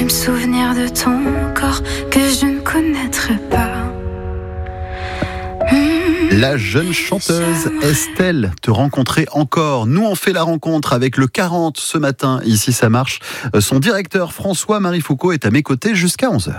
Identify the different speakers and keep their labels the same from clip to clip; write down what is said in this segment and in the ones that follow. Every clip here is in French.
Speaker 1: me souvenir de ton corps que je ne connaîtrais pas.
Speaker 2: La jeune chanteuse Estelle te rencontrait encore. Nous, on fait la rencontre avec le 40 ce matin. Ici, ça marche. Son directeur, François-Marie Foucault, est à mes côtés jusqu'à 11h.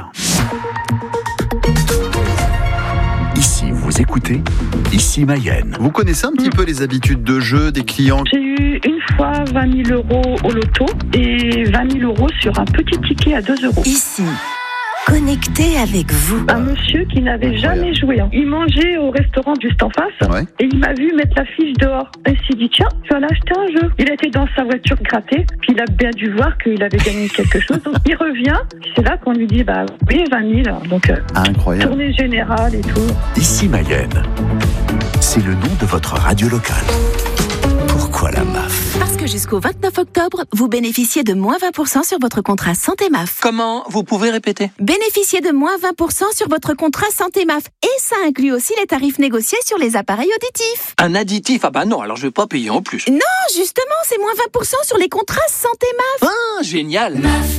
Speaker 3: Ici, vous écoutez Ici Mayenne.
Speaker 2: Vous connaissez un petit peu les habitudes de jeu des clients?
Speaker 4: J'ai eu une fois 20 000 euros au loto et 20 000 euros sur un petit ticket à 2 euros.
Speaker 5: Ici, connecté avec vous.
Speaker 4: Un monsieur qui n'avait jamais joué. Il mangeait au restaurant juste en face et il m'a vu mettre la fiche dehors. Et il s'est dit, tiens, tu vas l'acheter un jeu. Il était dans sa voiture grattée, puis il a bien dû voir qu'il avait gagné quelque chose. Donc il revient, c'est là qu'on lui dit, oui, 20 000. Donc,
Speaker 2: incroyable.
Speaker 4: Tournée générale et tout.
Speaker 3: Ici Mayenne, c'est le nom de votre radio locale. Pourquoi la MAF?
Speaker 5: Parce que jusqu'au 29 octobre, vous bénéficiez de moins 20% sur votre contrat Santé MAF.
Speaker 6: Comment? Vous pouvez répéter?
Speaker 5: Bénéficiez de moins 20% sur votre contrat Santé MAF. Et ça inclut aussi les tarifs négociés sur les appareils auditifs.
Speaker 6: Un additif? Ah bah non, alors je vais pas payer en plus.
Speaker 5: Non, justement, c'est moins 20% sur les contrats Santé MAF.
Speaker 6: Ah, génial!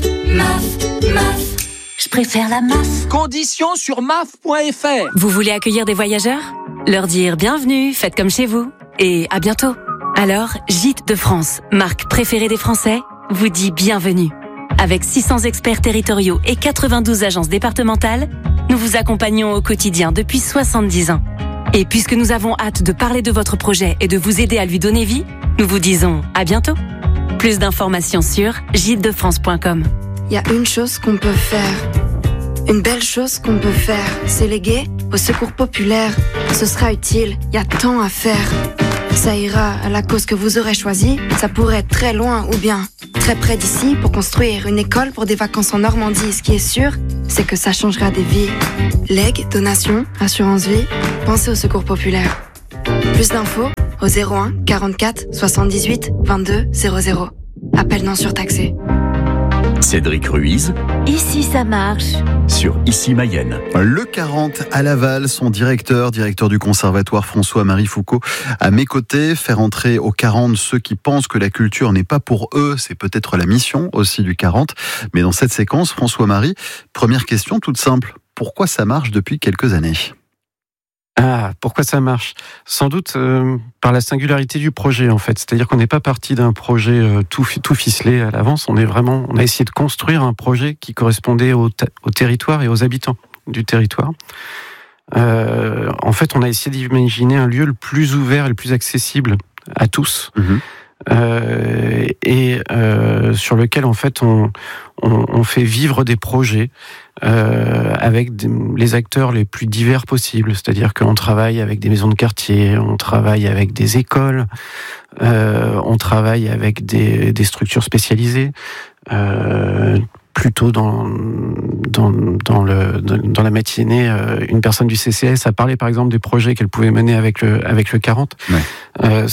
Speaker 5: MAF. Je préfère la MAF.
Speaker 6: Conditions sur maf.fr.
Speaker 7: Vous voulez accueillir des voyageurs? Leur dire bienvenue, faites comme chez vous. Et à bientôt. Alors, Gîtes de France, marque préférée des Français, vous dit bienvenue. Avec 600 experts territoriaux et 92 agences départementales, nous vous accompagnons au quotidien depuis 70 ans. Et puisque nous avons hâte de parler de votre projet et de vous aider à lui donner vie, nous vous disons à bientôt. Plus d'informations sur gîtesdefrance.com.
Speaker 8: Il y a une chose qu'on peut faire. Une belle chose qu'on peut faire, c'est léguer au secours populaire. Ce sera utile, il y a tant à faire. Ça ira à la cause que vous aurez choisie. Ça pourrait être très loin ou bien très près d'ici pour construire une école pour des vacances en Normandie. Ce qui est sûr, c'est que ça changera des vies. Legs, donations, assurance vie, pensez au secours populaire. Plus d'infos au 01 44 78 22 00. Appel non surtaxé.
Speaker 3: Cédric Ruiz.
Speaker 5: Ici, ça marche.
Speaker 3: Sur Ici Mayenne.
Speaker 2: Le 40 à Laval, son directeur du conservatoire François-Marie Foucault à mes côtés, faire entrer au 40 ceux qui pensent que la culture n'est pas pour eux, c'est peut-être la mission aussi du 40. Mais dans cette séquence, François-Marie, première question toute simple, pourquoi ça marche depuis quelques années ?
Speaker 9: Pourquoi ça marche? Sans doute par la singularité du projet, en fait. C'est-à-dire qu'on n'est pas parti d'un projet tout ficelé à l'avance. On a essayé de construire un projet qui correspondait au territoire et aux habitants du territoire. En fait, on a essayé d'imaginer un lieu le plus ouvert et le plus accessible à tous. Et sur lequel, en fait, on fait vivre des projets avec les acteurs les plus divers possibles. C'est-à-dire qu'on travaille avec des maisons de quartier, on travaille avec des écoles, on travaille avec des structures spécialisées, plutôt dans la matinée, une personne du CCS a parlé par exemple des projets qu'elle pouvait mener avec le 40. Ouais.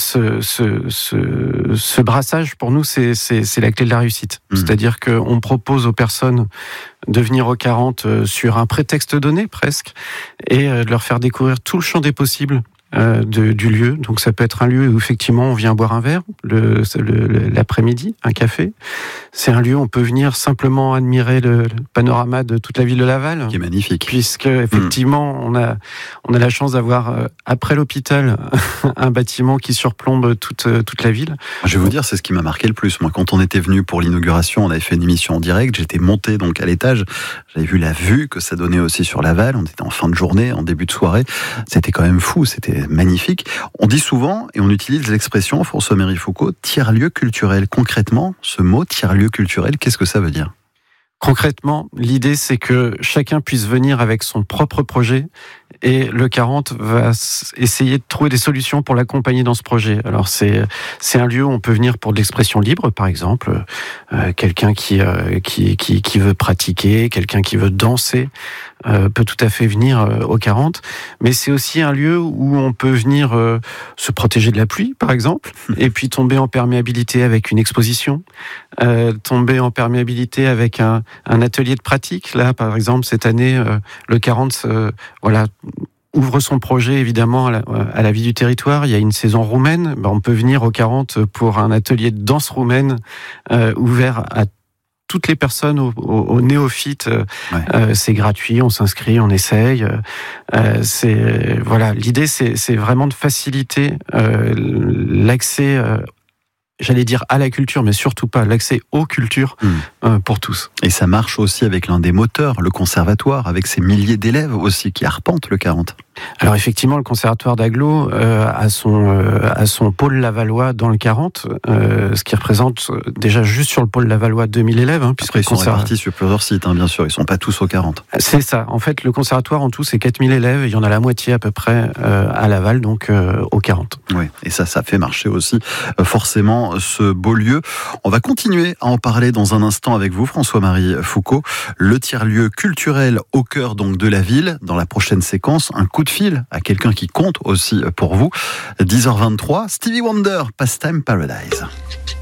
Speaker 9: Ce brassage pour nous c'est la clé de la réussite. C'est-à-dire qu'on propose aux personnes de venir au 40 sur un prétexte donné presque et de leur faire découvrir tout le champ des possibles. Du lieu. Donc ça peut être un lieu où effectivement on vient boire un verre l'après-midi, un café. C'est un lieu où on peut venir simplement admirer le panorama de toute la ville de Laval.
Speaker 2: Qui est magnifique.
Speaker 9: Puisque effectivement on a la chance d'avoir après l'hôpital un bâtiment qui surplombe toute la ville.
Speaker 2: Je vais vous dire, c'est ce qui m'a marqué le plus. Moi, quand on était venu pour l'inauguration, on avait fait une émission en direct. J'étais monté donc à l'étage. J'avais vu la vue que ça donnait aussi sur Laval. On était en fin de journée, en début de soirée. C'était quand même fou. C'était magnifique. On dit souvent, et on utilise l'expression, François-Marie Foucault, tiers-lieu culturel. Concrètement, ce mot tiers-lieu culturel, qu'est-ce que ça veut dire ?
Speaker 9: Concrètement, l'idée c'est que chacun puisse venir avec son propre projet et le 40 va essayer de trouver des solutions pour l'accompagner dans ce projet. Alors c'est un lieu où on peut venir pour de l'expression libre, par exemple, quelqu'un qui veut pratiquer, quelqu'un qui veut danser peut tout à fait venir au 40, mais c'est aussi un lieu où on peut venir se protéger de la pluie, par exemple, et puis tomber en perméabilité avec une exposition, tomber en perméabilité avec un atelier de pratique. Là, par exemple, cette année, le 40, ouvre son projet évidemment à la vie du territoire. Il y a une saison roumaine. On peut venir au 40 pour un atelier de danse roumaine ouvert à toutes les personnes, aux néophytes. C'est gratuit, on s'inscrit, on essaye. L'idée, c'est vraiment de faciliter l'accès. J'allais dire à la culture, mais surtout pas l'accès aux cultures pour tous.
Speaker 2: Et ça marche aussi avec l'un des moteurs, le conservatoire, avec ses milliers d'élèves aussi qui arpentent le 40.
Speaker 9: Alors effectivement, le conservatoire d'Aglo a son pôle Lavallois dans le 40, ce qui représente déjà juste sur le pôle Lavallois 2000 élèves.
Speaker 2: Puisque ils sont répartis sur plusieurs sites, bien sûr, ils ne sont pas tous au 40.
Speaker 9: C'est ça, en fait le conservatoire en tout c'est 4000 élèves, et il y en a la moitié à peu près à Laval, donc au 40.
Speaker 2: Oui, et ça fait marcher aussi forcément ce beau lieu. On va continuer à en parler dans un instant avec vous, François-Marie Foucault, le tiers-lieu culturel au cœur donc de la ville. Dans la prochaine séquence, un coup de fil à quelqu'un qui compte aussi pour vous. 10h23, Stevie Wonder, Pastime Paradise.